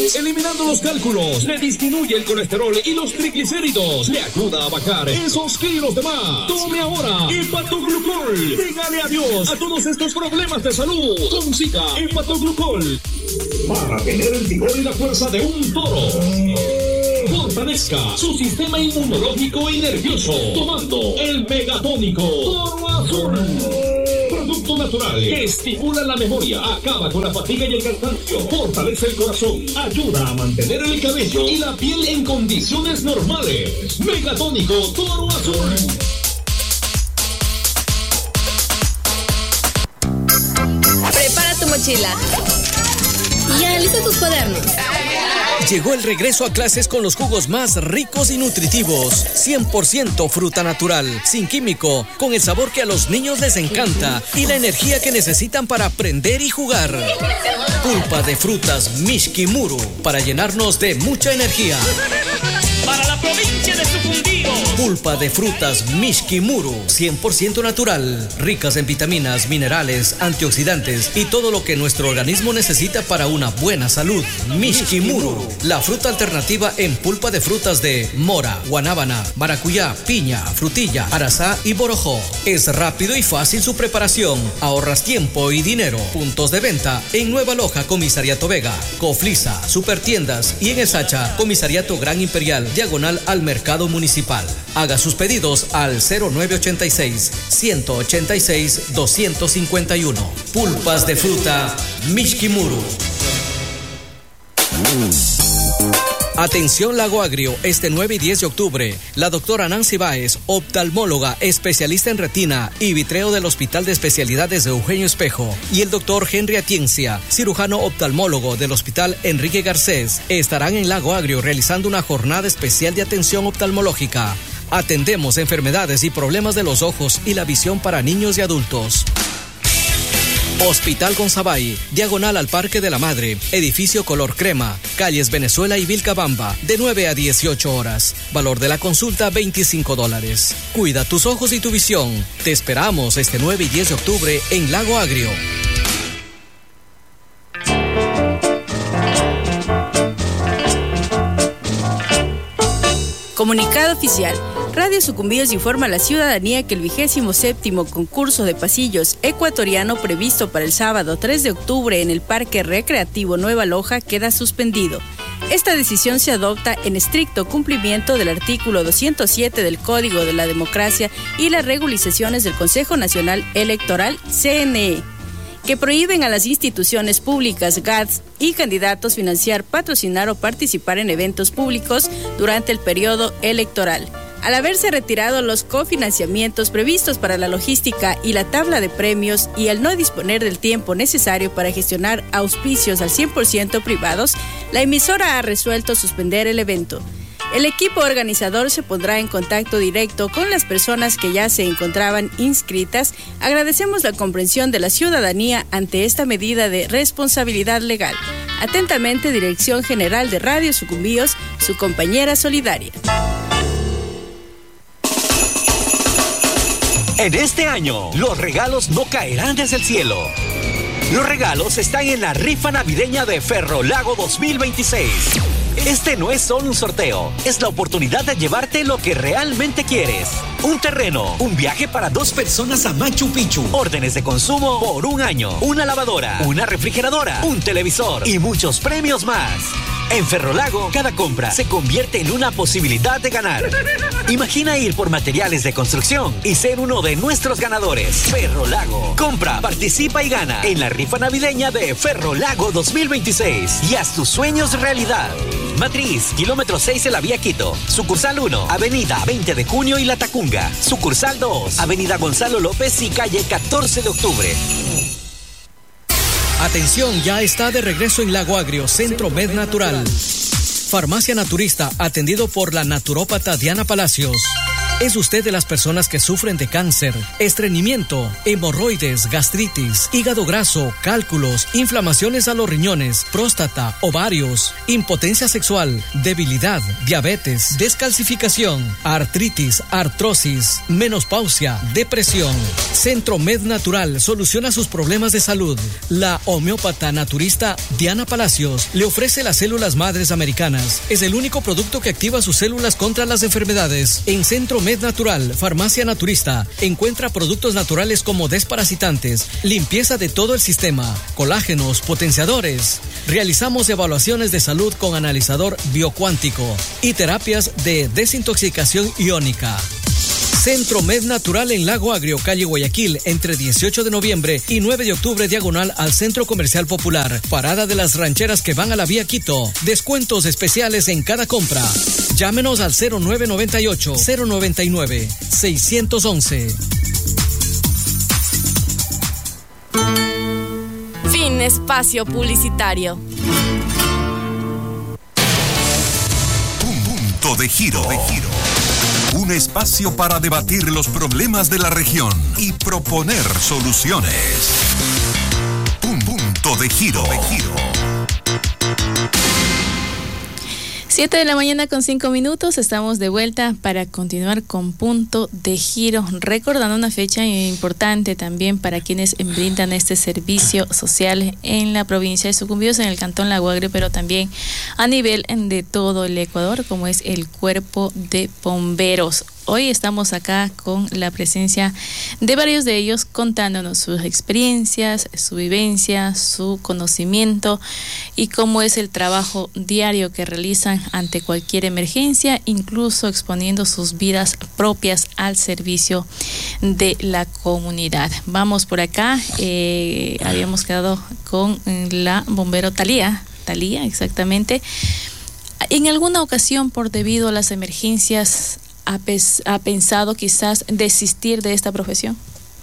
Eliminando los cálculos, le disminuye el colesterol y los triglicéridos, le ayuda a bajar esos kilos de más. Tome ahora Hepatoglucol. Dígale adiós a todos estos problemas de salud. Consiga Hepatoglucol para tener el vigor y la fuerza de un toro. Fortalezca su sistema inmunológico y nervioso tomando el Megatónico Toro Azul. Producto natural que estimula la memoria, acaba con la fatiga y el cansancio, fortalece el corazón, ayuda a mantener el cabello y la piel en condiciones normales. Megatónico Toro Azul. Prepara tu mochila y alista tus cuadernos. Llegó el regreso a clases con los jugos más ricos y nutritivos. 100% fruta natural, sin químico, con el sabor que a los niños les encanta y la energía que necesitan para aprender y jugar. Pulpa de frutas Mishki Muru, para llenarnos de mucha energía. Para la provincia de Sucumbíos. Pulpa de frutas Mishki Muru, 100% natural, ricas en vitaminas, minerales, antioxidantes y todo lo que nuestro organismo necesita para una buena salud. Mishki Muru, la fruta alternativa en pulpa de frutas de mora, guanábana, maracuyá, piña, frutilla, arazá y borojó. Es rápido y fácil su preparación. Ahorras tiempo y dinero. Puntos de venta en Nueva Loja, Comisariato Vega, Coflisa, Supertiendas y en Esacha, Comisariato Gran Imperial, diagonal al Mercado Municipal. Haga sus pedidos al 0986-186-251. Pulpas de fruta Mishki Muru. Atención Lago Agrio, este 9 y 10 de octubre, la doctora Nancy Báez, oftalmóloga, especialista en retina y vitreo del Hospital de Especialidades de Eugenio Espejo, y el doctor Henry Atiencia, cirujano oftalmólogo del Hospital Enrique Garcés, estarán en Lago Agrio realizando una jornada especial de atención oftalmológica. Atendemos enfermedades y problemas de los ojos y la visión para niños y adultos. Hospital Gonzabay, diagonal al Parque de la Madre, edificio color crema, calles Venezuela y Vilcabamba, de 9 a 18 horas. Valor de la consulta, $25. Cuida tus ojos y tu visión. Te esperamos este 9 y 10 de octubre en Lago Agrio. Comunicado oficial. Radio Sucumbíos informa a la ciudadanía que el 27º concurso de pasillos ecuatoriano previsto para el sábado 3 de octubre en el Parque Recreativo Nueva Loja queda suspendido. Esta decisión se adopta en estricto cumplimiento del artículo 207 del Código de la Democracia y las regularizaciones del Consejo Nacional Electoral, CNE, que prohíben a las instituciones públicas, GATS y candidatos financiar, patrocinar o participar en eventos públicos durante el periodo electoral. Al haberse retirado los cofinanciamientos previstos para la logística y la tabla de premios y al no disponer del tiempo necesario para gestionar auspicios al 100% privados, la emisora ha resuelto suspender el evento. El equipo organizador se pondrá en contacto directo con las personas que ya se encontraban inscritas. Agradecemos la comprensión de la ciudadanía ante esta medida de responsabilidad legal. Atentamente, Dirección General de Radio Sucumbíos, su compañera solidaria. En este año, los regalos no caerán desde el cielo. Los regalos están en la rifa navideña de Ferrolago 2026. Este no es solo un sorteo, es la oportunidad de llevarte lo que realmente quieres. Un terreno, un viaje para 2 personas a Machu Picchu, órdenes de consumo por 1 año, una lavadora, una refrigeradora, un televisor y muchos premios más. En Ferrolago, cada compra se convierte en una posibilidad de ganar. Imagina ir por materiales de construcción y ser uno de nuestros ganadores. Ferrolago. Compra, participa y gana en la rifa navideña de Ferrolago 2026 y haz tus sueños realidad. Matriz, kilómetro 6 de la vía Quito. Sucursal 1, avenida 20 de junio y La Tacunga. Sucursal 2, avenida Gonzalo López y calle 14 de octubre. Atención, ya está de regreso en Lago Agrio, Centro Med Natural. Farmacia Naturista, atendido por la naturópata Diana Palacios. ¿Es usted de las personas que sufren de cáncer, estreñimiento, hemorroides, gastritis, hígado graso, cálculos, inflamaciones a los riñones, próstata, ovarios, impotencia sexual, debilidad, diabetes, descalcificación, artritis, artrosis, menopausia, depresión? Centro Med Natural soluciona sus problemas de salud. La homeópata naturista Diana Palacios le ofrece las células madres americanas. Es el único producto que activa sus células contra las enfermedades. En Centro Med Natural, farmacia naturista, encuentra productos naturales como desparasitantes, limpieza de todo el sistema, colágenos, potenciadores. Realizamos evaluaciones de salud con analizador biocuántico y terapias de desintoxicación iónica. Centro Med Natural en Lago Agrio, calle Guayaquil, entre 18 de noviembre y 9 de octubre, diagonal al Centro Comercial Popular. Parada de las rancheras que van a la vía Quito. Descuentos especiales en cada compra. Llámenos al 0998-099-611. Fin espacio publicitario. Punto de giro. Un espacio para debatir los problemas de la región y proponer soluciones. Punto de giro. 7 de la mañana con 5 minutos, estamos de vuelta para continuar con Punto de Giro, recordando una fecha importante también para quienes brindan este servicio social en la provincia de Sucumbíos, en el cantón Lago Agrio, pero también a nivel de todo el Ecuador, como es el Cuerpo de Bomberos. Hoy estamos acá con la presencia de varios de ellos contándonos sus experiencias, su vivencia, su conocimiento y cómo es el trabajo diario que realizan ante cualquier emergencia, incluso exponiendo sus vidas propias al servicio de la comunidad. Vamos por acá, habíamos quedado con la bombero Talía, exactamente. En alguna ocasión, por debido a las emergencias, ¿ha pensado quizás desistir de esta profesión?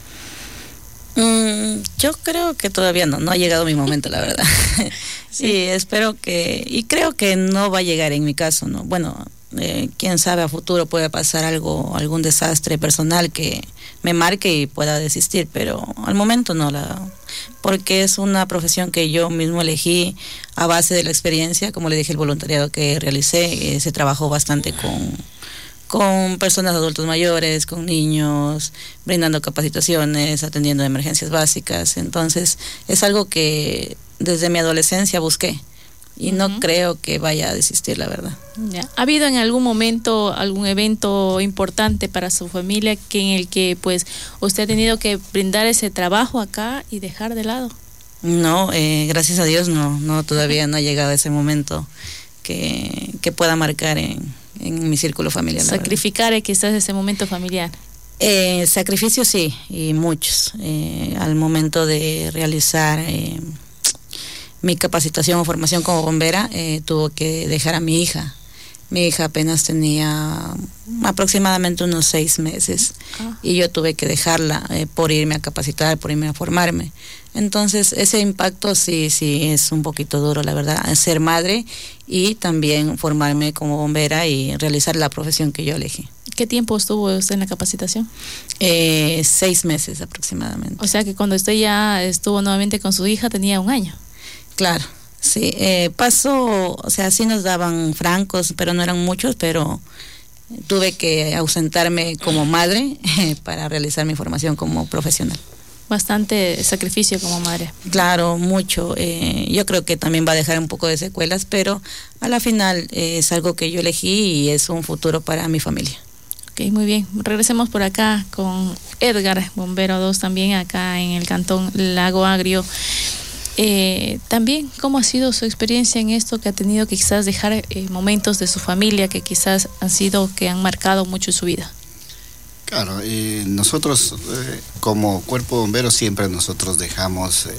Yo creo que todavía no ha llegado mi momento, la verdad. Sí, espero y creo que no va a llegar en mi caso, ¿no? Bueno, quién sabe, a futuro puede pasar algún desastre personal que me marque y pueda desistir, pero al momento no, porque es una profesión que yo mismo elegí a base de la experiencia, como le dije, el voluntariado que realicé, se trabajó bastante con personas adultos mayores, con niños, brindando capacitaciones, atendiendo emergencias básicas. Entonces, es algo que desde mi adolescencia busqué y no creo que vaya a desistir, la verdad. Ya. ¿Ha habido en algún momento algún evento importante para su familia en el que pues usted ha tenido que brindar ese trabajo acá y dejar de lado? No, gracias a Dios no, todavía no ha llegado ese momento que pueda marcar en mi círculo familiar. Sacrificar quizás ese momento familiar. Sacrificios sí, y muchos. Al momento de realizar mi capacitación o formación como bombera, tuvo que dejar a mi hija. Mi hija apenas tenía aproximadamente unos 6 meses y yo tuve que dejarla por irme a capacitar, por irme a formarme. Entonces ese impacto sí es un poquito duro, la verdad, ser madre y también formarme como bombera y realizar la profesión que yo elegí. ¿Qué tiempo estuvo usted en la capacitación? 6 meses aproximadamente. O sea que cuando usted ya estuvo nuevamente con su hija tenía 1 año. Claro. Sí, pasó, o sea, sí nos daban francos, pero no eran muchos, pero tuve que ausentarme como madre para realizar mi formación como profesional. Bastante sacrificio como madre. Claro, mucho. Yo creo que también va a dejar un poco de secuelas, pero a la final es algo que yo elegí y es un futuro para mi familia. Ok, muy bien. Regresemos por acá con Edgar, bombero 2 también acá en el cantón Lago Agrio. También, ¿cómo ha sido su experiencia en esto que ha tenido que quizás dejar momentos de su familia que quizás que han marcado mucho su vida? Claro, nosotros como cuerpo de bomberos siempre nosotros dejamos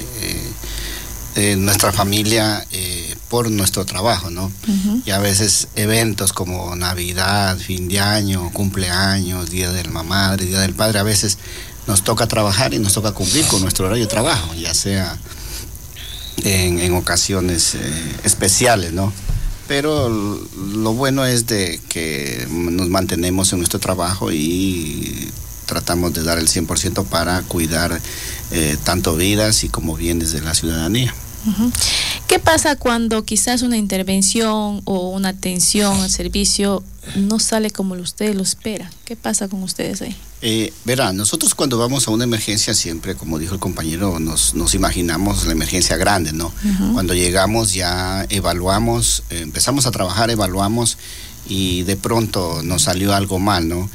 nuestra familia por nuestro trabajo, ¿no? Y a veces eventos como Navidad, fin de año, cumpleaños, Día de la Madre, Día del Padre, a veces nos toca trabajar y nos toca cumplir con nuestro horario de trabajo, ya sea en ocasiones especiales, ¿no? pero lo bueno es de que nos mantenemos en nuestro trabajo y tratamos de dar el 100% para cuidar tanto vidas y como bienes de la ciudadanía. ¿Qué pasa cuando quizás una intervención o una atención al servicio no sale como usted lo espera? ¿Qué pasa con ustedes ahí? Verá, nosotros cuando vamos a una emergencia siempre, como dijo el compañero, nos imaginamos la emergencia grande, ¿no? Cuando llegamos ya evaluamos, empezamos a trabajar, evaluamos y de pronto nos salió algo mal, ¿no?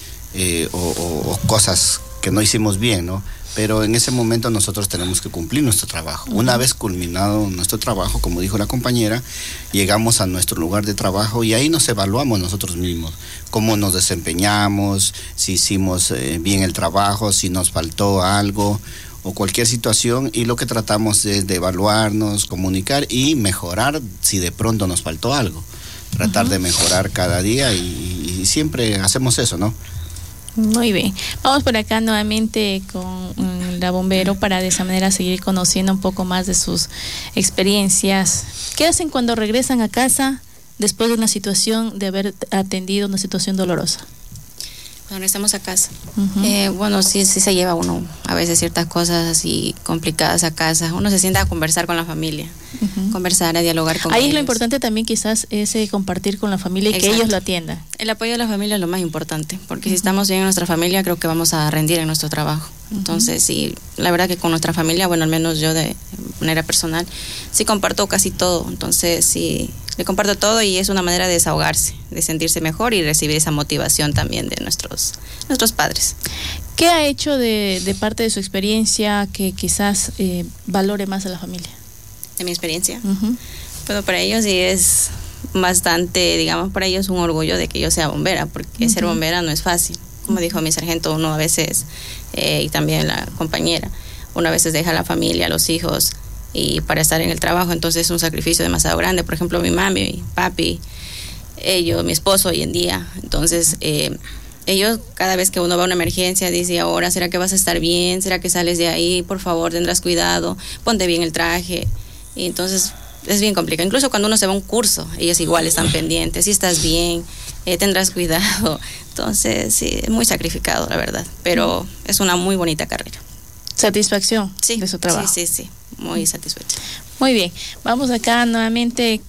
O cosas que no hicimos bien, ¿no? Pero en ese momento nosotros tenemos que cumplir nuestro trabajo. Una vez culminado nuestro trabajo, como dijo la compañera, llegamos a nuestro lugar de trabajo y ahí nos evaluamos nosotros mismos, cómo nos desempeñamos, si hicimos bien el trabajo, si nos faltó algo o cualquier situación, y lo que tratamos es de evaluarnos, comunicar y mejorar si de pronto nos faltó algo. Tratar de mejorar cada día y siempre hacemos eso, ¿no? Muy bien, vamos por acá nuevamente con la bombero para de esa manera seguir conociendo un poco más de sus experiencias. ¿Qué hacen cuando regresan a casa después de una situación, de haber atendido una situación dolorosa? Cuando estamos a casa, bueno, sí se lleva uno a veces ciertas cosas así complicadas a casa. Uno se sienta a conversar con la familia, conversar, a dialogar con ellos. Ahí es lo importante también quizás ese compartir con la familia y Exacto. Que ellos lo atiendan. El apoyo de la familia es lo más importante, porque si estamos bien en nuestra familia creo que vamos a rendir en nuestro trabajo. Entonces, sí, la verdad que con nuestra familia, bueno, al menos yo de manera personal, sí comparto casi todo. Entonces, sí, le comparto todo y es una manera de desahogarse, de sentirse mejor y recibir esa motivación también de nuestros padres. ¿Qué ha hecho de parte de su experiencia que quizás valore más a la familia? De mi experiencia. Pero para ellos sí es bastante, digamos, para ellos un orgullo de que yo sea bombera, porque ser bombera no es fácil. Como dijo mi sargento, uno a veces, y también la compañera, uno a veces deja a la familia, a los hijos, y para estar en el trabajo, entonces es un sacrificio demasiado grande. Por ejemplo, mi mami, mi papi, ellos, mi esposo hoy en día. Entonces, ellos cada vez que uno va a una emergencia dice, ahora, ¿será que vas a estar bien? ¿Será que sales de ahí? Por favor, tendrás cuidado, ponte bien el traje. Y entonces es bien complicado. Incluso cuando uno se va a un curso, ellos igual están pendientes, si estás bien, tendrás cuidado. Entonces, sí, es muy sacrificado, la verdad, pero es una muy bonita carrera. ¿Satisfacción de su trabajo? Sí, muy satisfecha. Muy bien, vamos acá nuevamente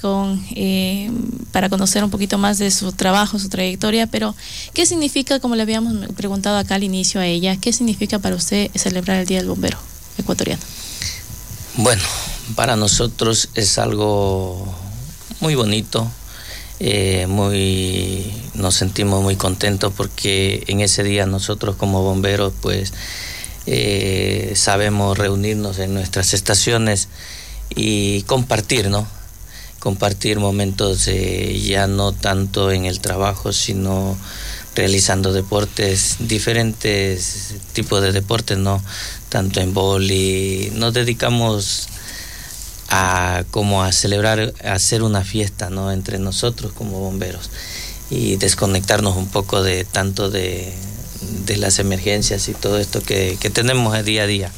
para conocer un poquito más de su trabajo, su trayectoria, pero ¿qué significa, como le habíamos preguntado acá al inicio a ella, qué significa para usted celebrar el Día del Bombero ecuatoriano? Bueno, para nosotros es algo muy bonito, nos sentimos muy contentos porque en ese día nosotros como bomberos pues sabemos reunirnos en nuestras estaciones y compartir, ¿no? Compartir momentos ya no tanto en el trabajo, sino realizando deportes, diferentes tipos de deportes, ¿no? Tanto en vóley, nos dedicamos a celebrar, a hacer una fiesta, ¿no? Entre nosotros como bomberos y desconectarnos un poco de las emergencias y todo esto que tenemos día a día.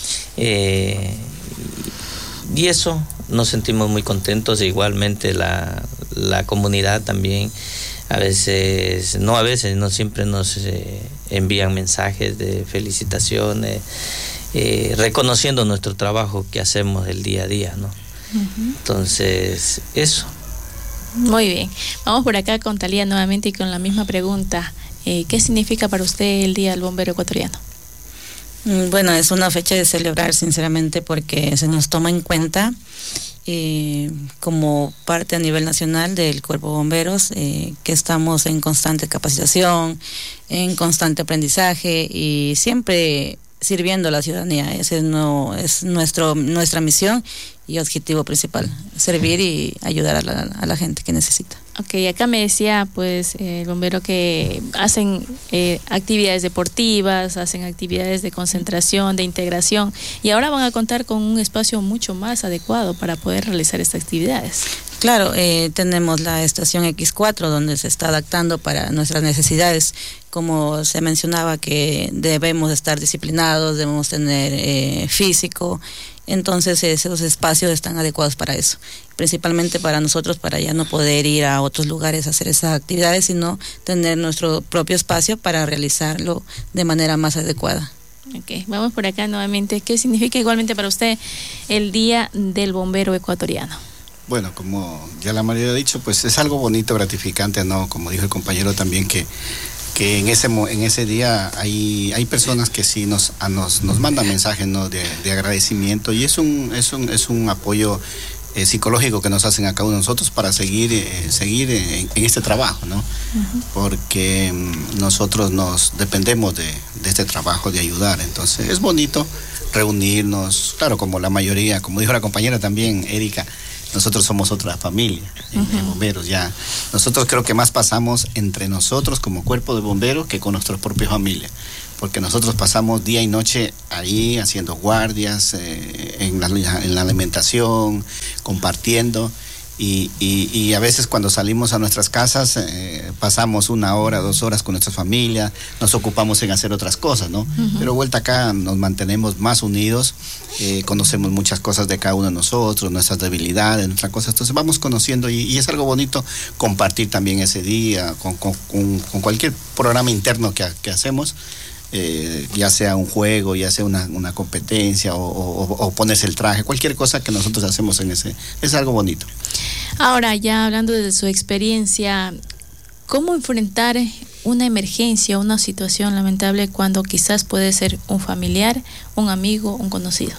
Y eso nos sentimos muy contentos, igualmente la comunidad también. No siempre nos envían mensajes de felicitaciones, reconociendo nuestro trabajo que hacemos el día a día, ¿no? Entonces, eso. Muy bien. Vamos por acá con Talía nuevamente y con la misma pregunta. ¿Qué significa para usted el Día del Bombero Ecuatoriano? Bueno, es una fecha de celebrar, sinceramente, porque se nos toma en cuenta como parte a nivel nacional del Cuerpo de Bomberos, que estamos en constante capacitación, en constante aprendizaje y siempre sirviendo a la ciudadanía. Ese es nuestra misión y objetivo principal, servir y ayudar a la gente que necesita. Ok, acá me decía pues el bombero que hacen actividades deportivas, hacen actividades de concentración, de integración, y ahora van a contar con un espacio mucho más adecuado para poder realizar estas actividades. Claro, tenemos la estación X4 donde se está adaptando para nuestras necesidades. Como se mencionaba que debemos estar disciplinados, debemos tener físico Entonces esos espacios están adecuados para eso, principalmente para nosotros, para ya no poder ir a otros lugares a hacer esas actividades, sino tener nuestro propio espacio para realizarlo de manera más adecuada. Ok, vamos por acá nuevamente. ¿Qué significa igualmente para usted el Día del Bombero Ecuatoriano? Bueno, como ya la mayoría ha dicho, pues es algo bonito, gratificante, ¿no? Como dijo el compañero también, que en ese día hay personas que sí nos mandan mensajes, ¿no? de agradecimiento, y es un apoyo psicológico que nos hacen a cada uno de nosotros para seguir en este trabajo, ¿no? Uh-huh. Porque nosotros nos dependemos de este trabajo de ayudar. Entonces es bonito reunirnos, claro, como la mayoría, como dijo la compañera también, Erika, nosotros somos otra familia de bomberos ya. Nosotros creo que más pasamos entre nosotros como cuerpo de bomberos que con nuestra propia familia, porque nosotros pasamos día y noche ahí haciendo guardias, en la alimentación, compartiendo, y a veces cuando salimos a nuestras casas pasamos 1 hora, 2 horas con nuestra familia, nos ocupamos en hacer otras cosas, ¿no? Uh-huh. Pero vuelta acá nos mantenemos más unidos, conocemos muchas cosas de cada uno de nosotros, nuestras debilidades, nuestras cosas, entonces vamos conociendo, y es algo bonito compartir también ese día con cualquier programa interno que hacemos. Ya sea un juego, ya sea una competencia o ponerse el traje, cualquier cosa que nosotros hacemos es algo bonito. Ahora, ya hablando de su experiencia, ¿cómo enfrentar una emergencia, una situación lamentable cuando quizás puede ser un familiar, un amigo, un conocido?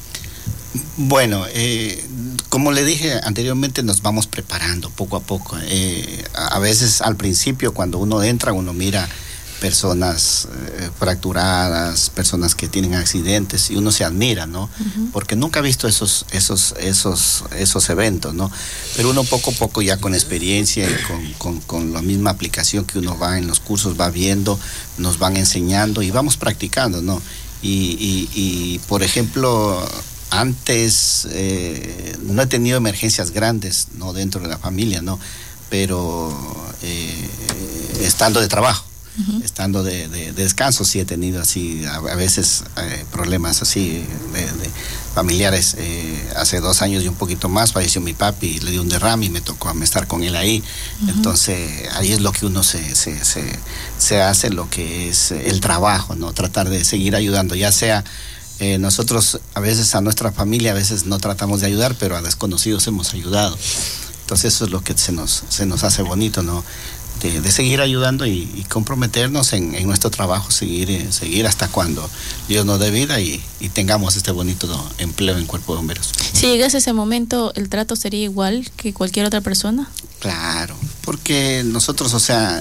Bueno, como le dije anteriormente, nos vamos preparando poco a poco. A veces al principio, cuando uno entra, uno mira personas fracturadas, personas que tienen accidentes, y uno se admira, ¿no? Uh-huh. Porque nunca ha visto esos eventos, ¿no? Pero uno poco a poco, ya con experiencia y con la misma aplicación que uno va en los cursos, va viendo, nos van enseñando y vamos practicando, ¿no? Y por ejemplo, antes no he tenido emergencias grandes, ¿no? Dentro de la familia, ¿no? Pero estando de trabajo, uh-huh, estando de descanso, sí he tenido así a veces problemas así de familiares. Hace 2 años y un poquito más falleció mi papi, le dio un derrame y me tocó estar con él ahí. Uh-huh. Entonces ahí es lo que uno se hace, lo que es el trabajo, ¿no? Tratar de seguir ayudando, ya sea nosotros a veces a nuestra familia a veces no tratamos de ayudar, pero a desconocidos hemos ayudado. Entonces eso es lo que se nos hace bonito, ¿no? De seguir ayudando y comprometernos en nuestro trabajo, seguir hasta cuando Dios nos dé vida y tengamos este bonito empleo en Cuerpo de Bomberos. Si llegase ese momento, ¿el trato sería igual que cualquier otra persona? Claro, porque nosotros, o sea,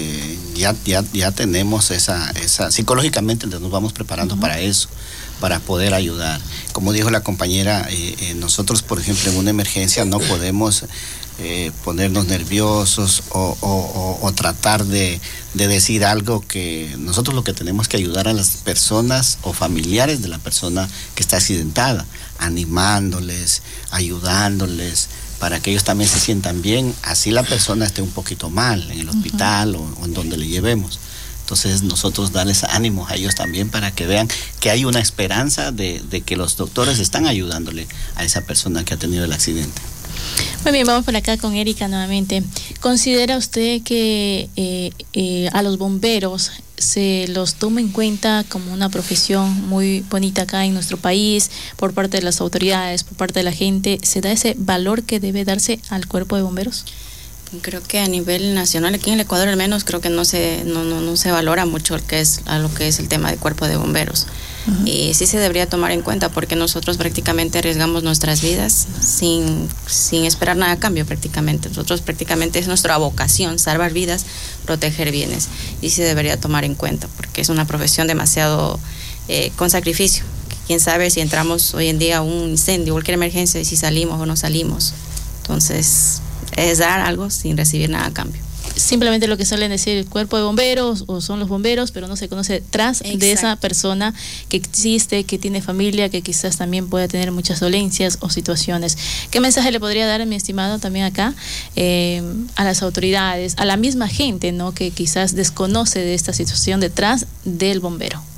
ya tenemos esa psicológicamente nos vamos preparando, uh-huh, para eso, para poder ayudar. Como dijo la compañera, nosotros, por ejemplo, en una emergencia no podemos ponernos nerviosos o tratar de decir algo, que nosotros lo que tenemos que ayudar a las personas o familiares de la persona que está accidentada, animándoles, ayudándoles, para que ellos también se sientan bien, así la persona esté un poquito mal en el hospital, uh-huh, o en donde le llevemos. Entonces nosotros darles ánimos a ellos también para que vean que hay una esperanza de que los doctores están ayudándole a esa persona que ha tenido el accidente. Muy bien, vamos por acá con Erika nuevamente. ¿Considera usted que a los bomberos se los toma en cuenta como una profesión muy bonita acá en nuestro país, por parte de las autoridades, por parte de la gente? ¿Se da ese valor que debe darse al cuerpo de bomberos? Creo que a nivel nacional, aquí en el Ecuador al menos, creo que no se valora mucho lo que es el tema de cuerpo de bomberos. Uh-huh. Y sí se debería tomar en cuenta, porque nosotros prácticamente arriesgamos nuestras vidas sin esperar nada a cambio prácticamente. Nosotros prácticamente es nuestra vocación, salvar vidas, proteger bienes. Y sí se debería tomar en cuenta, porque es una profesión demasiado con sacrificio. Quién sabe si entramos hoy en día a un incendio, cualquier emergencia, si salimos o no salimos. Entonces es dar algo sin recibir nada a cambio. Simplemente lo que suelen decir el cuerpo de bomberos o son los bomberos, pero no se conoce detrás, exacto, de esa persona que existe, que tiene familia, que quizás también pueda tener muchas dolencias o situaciones. ¿Qué mensaje le podría dar, mi estimado, también acá a las autoridades, a la misma gente, ¿no?, que quizás desconoce de esta situación detrás del bombero?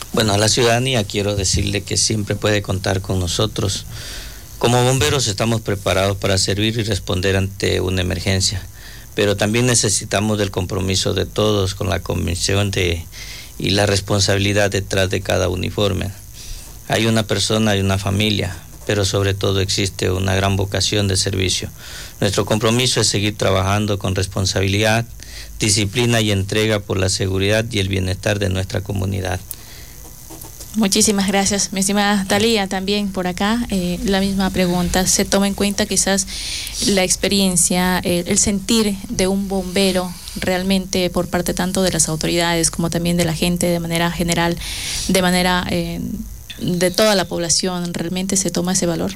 Bueno, a la ciudadanía quiero decirle que siempre puede contar con nosotros. Como bomberos estamos preparados para servir y responder ante una emergencia, pero también necesitamos del compromiso de todos con la convicción y la responsabilidad detrás de cada uniforme. Hay una persona, hay una familia, pero sobre todo existe una gran vocación de servicio. Nuestro compromiso es seguir trabajando con responsabilidad, disciplina y entrega por la seguridad y el bienestar de nuestra comunidad. Muchísimas gracias, mi estimada Talía, también por acá la misma pregunta. ¿Se toma en cuenta quizás la experiencia, el sentir de un bombero realmente por parte tanto de las autoridades como también de la gente de manera general, de manera de toda la población? ¿Realmente se toma ese valor?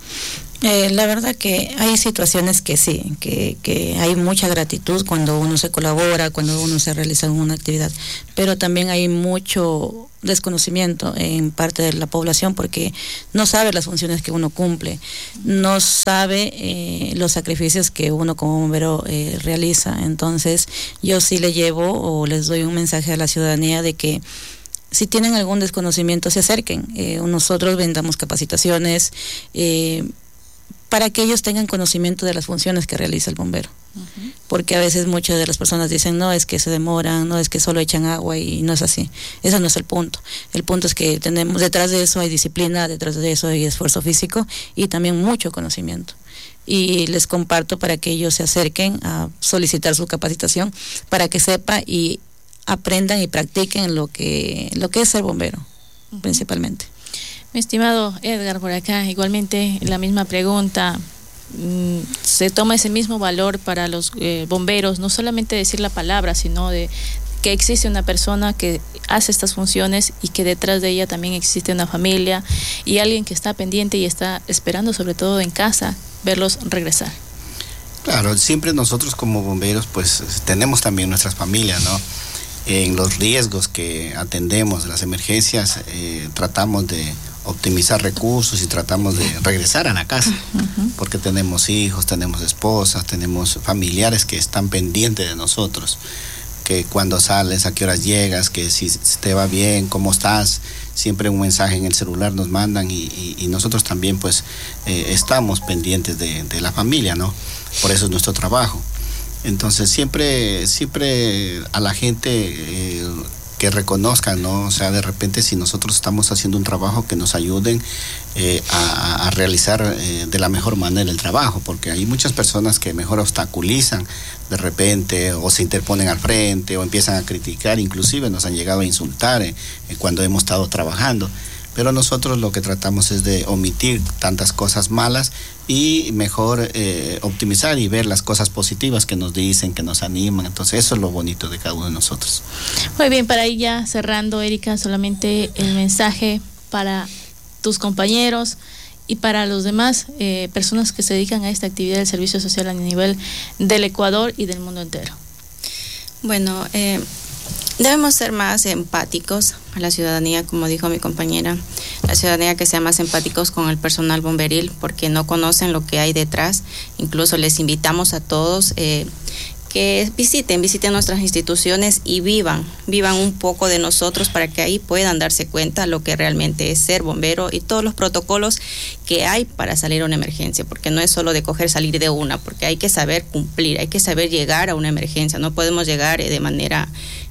La verdad que hay situaciones que sí, que hay mucha gratitud cuando uno se colabora, cuando uno se realiza una actividad, pero también hay mucho desconocimiento en parte de la población porque no sabe las funciones que uno cumple, no sabe los sacrificios que uno como bombero realiza. Entonces yo sí le llevo o les doy un mensaje a la ciudadanía de que si tienen algún desconocimiento se acerquen, nosotros brindamos capacitaciones para que ellos tengan conocimiento de las funciones que realiza el bombero. Uh-huh. Porque a veces muchas de las personas dicen, no, es que se demoran, no, es que solo echan agua, y no es así. Ese no es el punto. El punto es que tenemos, detrás de eso hay disciplina, detrás de eso hay esfuerzo físico y también mucho conocimiento. Y les comparto para que ellos se acerquen a solicitar su capacitación, para que sepan y aprendan y practiquen lo que es ser bombero, uh-huh, principalmente. Mi estimado Edgar, por acá, igualmente la misma pregunta. ¿Se toma ese mismo valor para los bomberos? No solamente decir la palabra, sino de que existe una persona que hace estas funciones y que detrás de ella también existe una familia y alguien que está pendiente y está esperando, sobre todo en casa, verlos regresar. Claro, siempre nosotros como bomberos pues tenemos también nuestras familias, ¿no? En los riesgos que atendemos, las emergencias, tratamos de optimizar recursos y tratamos de regresar a la casa, uh-huh, porque tenemos hijos, tenemos esposas, tenemos familiares que están pendientes de nosotros, que cuando sales, a qué horas llegas, que si te va bien, cómo estás, siempre un mensaje en el celular nos mandan y nosotros también pues estamos pendientes de la familia, ¿no? Por eso es nuestro trabajo. Entonces siempre a la gente que reconozcan, ¿no? O sea, de repente si nosotros estamos haciendo un trabajo, que nos ayuden a realizar de la mejor manera el trabajo, porque hay muchas personas que mejor obstaculizan de repente o se interponen al frente o empiezan a criticar, inclusive nos han llegado a insultar cuando hemos estado trabajando. Pero nosotros lo que tratamos es de omitir tantas cosas malas y mejor optimizar y ver las cosas positivas que nos dicen, que nos animan. Entonces eso es lo bonito de cada uno de nosotros. Muy bien, para ir ya cerrando, Erika, solamente el mensaje para tus compañeros y para los demás personas que se dedican a esta actividad del servicio social a nivel del Ecuador y del mundo entero. Bueno, debemos ser más empáticos a la ciudadanía, como dijo mi compañera, la ciudadanía que sea más empáticos con el personal bomberil, porque no conocen lo que hay detrás. Incluso les invitamos a todos que visiten nuestras instituciones y vivan un poco de nosotros para que ahí puedan darse cuenta lo que realmente es ser bombero y todos los protocolos que hay para salir a una emergencia, porque no es solo de salir de una, porque hay que saber cumplir, hay que saber llegar a una emergencia, no podemos llegar de manera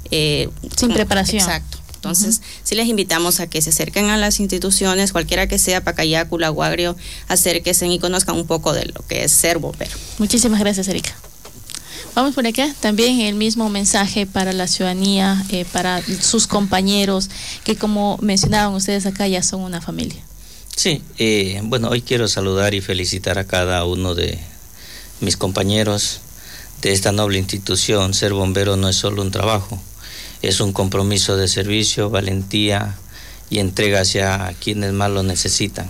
sin preparación. Exacto. Entonces, sí les invitamos a que se acerquen a las instituciones, cualquiera que sea, Pacayácula, Guagrio, acérquense y conozcan un poco de lo que es ser bombero. Muchísimas gracias, Erika. Vamos por acá, también el mismo mensaje para la ciudadanía, para sus compañeros, que como mencionaban ustedes acá, ya son una familia. Sí, bueno, hoy quiero saludar y felicitar a cada uno de mis compañeros de esta noble institución. Ser bombero no es solo un trabajo, es un compromiso de servicio, valentía y entrega hacia quienes más lo necesitan.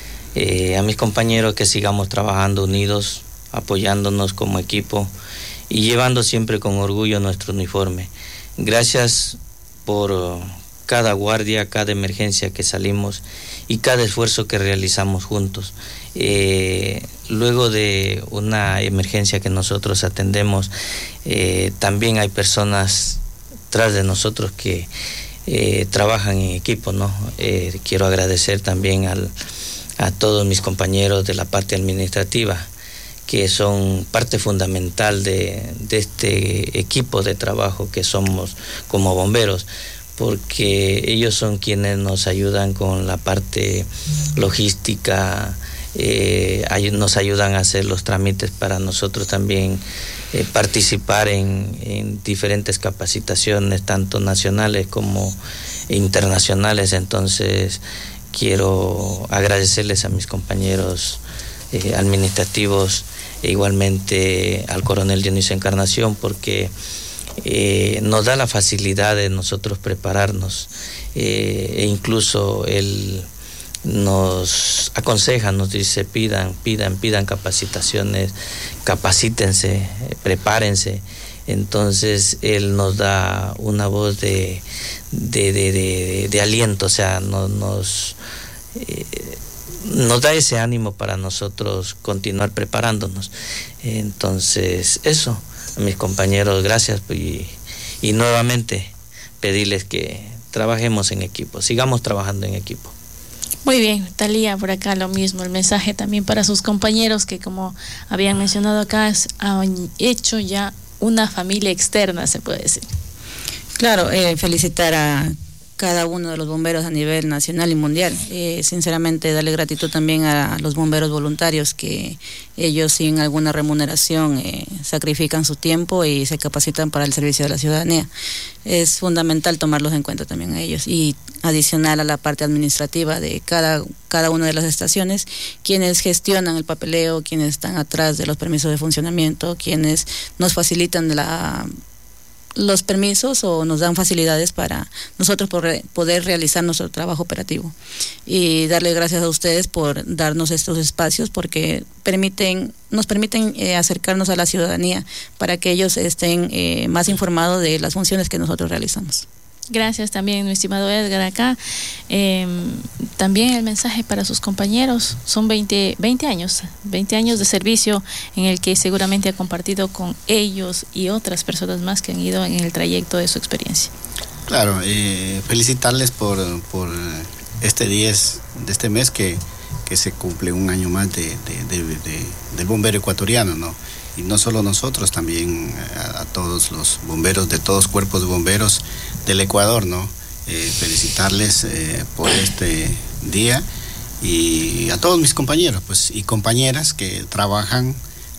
A mis compañeros, que sigamos trabajando unidos, apoyándonos como equipo y llevando siempre con orgullo nuestro uniforme. Gracias por cada guardia, cada emergencia que salimos y cada esfuerzo que realizamos juntos. Luego de una emergencia que nosotros atendemos, también hay personas tras de nosotros que trabajan en equipo, ¿no? Quiero agradecer también a todos mis compañeros de la parte administrativa, que son parte fundamental de este equipo de trabajo que somos como bomberos, porque ellos son quienes nos ayudan con la parte logística, nos ayudan a hacer los trámites para nosotros también participar en diferentes capacitaciones, tanto nacionales como internacionales. Entonces quiero agradecerles a mis compañeros administrativos e igualmente al coronel Dionisio Encarnación, porque nos da la facilidad de nosotros prepararnos, e incluso él nos aconseja, nos dice pidan capacitaciones, capacítense, prepárense. Entonces él nos da una voz de aliento, o sea, nos da ese ánimo para nosotros continuar preparándonos. Entonces eso, a mis compañeros, gracias, y nuevamente pedirles que trabajemos en equipo, sigamos trabajando en equipo. Muy bien, Talía, por acá lo mismo, el mensaje también para sus compañeros que, como habían mencionado acá, han hecho ya una familia externa, se puede decir. Claro, felicitar a cada uno de los bomberos a nivel nacional y mundial. Sinceramente, darle gratitud también a los bomberos voluntarios, que ellos sin alguna remuneración sacrifican su tiempo y se capacitan para el servicio de la ciudadanía. Es fundamental tomarlos en cuenta también a ellos, y adicional a la parte administrativa de cada una de las estaciones, quienes gestionan el papeleo, quienes están atrás de los permisos de funcionamiento, quienes nos facilitan los permisos o nos dan facilidades para nosotros poder realizar nuestro trabajo operativo. Y darle gracias a ustedes por darnos estos espacios, porque nos permiten acercarnos a la ciudadanía para que ellos estén más informados de las funciones que nosotros realizamos. Gracias también, mi estimado Edgar, acá. También el mensaje para sus compañeros. Son 20 años de servicio en el que seguramente ha compartido con ellos y otras personas más que han ido en el trayecto de su experiencia. Claro, felicitarles por este 10 de este mes que se cumple un año más del bombero ecuatoriano, ¿no? Y no solo nosotros, también a todos los bomberos de todos cuerpos de bomberos del Ecuador, ¿no? Felicitarles por este día, y a todos mis compañeros, pues, y compañeras que trabajan,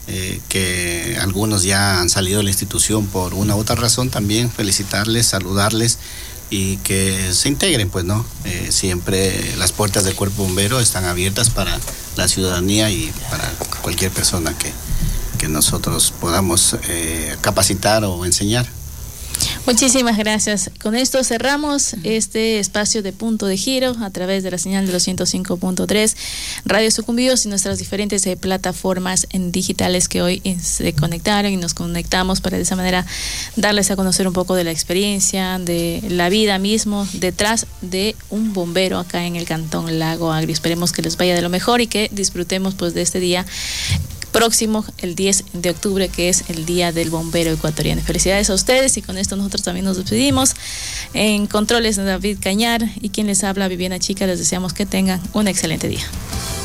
que algunos ya han salido de la institución por una u otra razón, también felicitarles, saludarles y que se integren, pues, ¿no? Siempre las puertas del cuerpo bombero están abiertas para la ciudadanía y para cualquier persona que nosotros podamos capacitar o enseñar. Muchísimas gracias. Con esto cerramos este espacio de Punto de Giro a través de la señal de los 105.3 Radio Sucumbíos y nuestras diferentes plataformas digitales que hoy se conectaron y nos conectamos para de esa manera darles a conocer un poco de la experiencia, de la vida mismo detrás de un bombero acá en el Cantón Lago Agrio. Esperemos que les vaya de lo mejor y que disfrutemos pues de este día próximo, el 10 de octubre, que es el Día del Bombero Ecuatoriano. Felicidades a ustedes, y con esto nosotros también nos despedimos. En controles, David Cañar, y quien les habla, Viviana Chica. Les deseamos que tengan un excelente día.